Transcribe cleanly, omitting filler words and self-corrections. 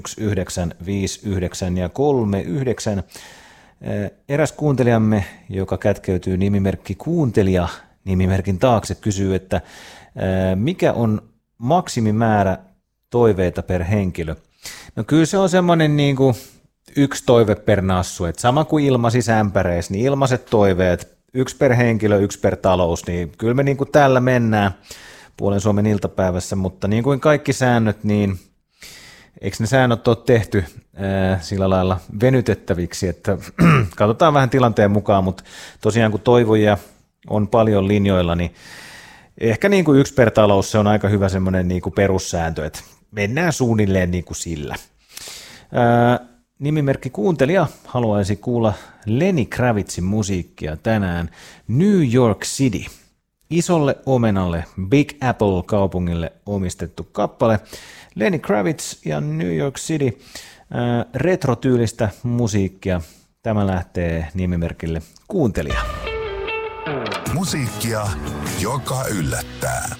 1959 ja 39. Eräs kuuntelijamme, joka kätkeytyy nimimerkki kuuntelija nimimerkin taakse, kysyy, että mikä on maksimimäärä toiveita per henkilö? No kyllä se on semmoinen niin kuin yksi toive per nassu, että sama kuin ilmaisissa ämpäreissä, niin ilmaiset toiveet, yksi per henkilö, yksi per talous, niin kyllä me niin kuin täällä mennään Puolen Suomen iltapäivässä, mutta niin kuin kaikki säännöt, niin eikö ne säännöt ole tehty sillä lailla venytettäviksi, että katsotaan vähän tilanteen mukaan, mutta tosiaan kun toivojia on paljon linjoilla, niin ehkä niin kuin yksi per talous, se on aika hyvä semmoinen niin kuin perussääntö, että mennään suunnilleen niin kuin sillä. Nimimerkki kuuntelija haluaisi kuulla Lenny Kravitzin musiikkia tänään. New York City. Isolle omenalle, Big Apple-kaupungille omistettu kappale. Lenny Kravitz ja New York City. Retrotyylistä musiikkia. Tämä lähtee nimimerkille kuuntelija. Musiikkia, joka yllättää.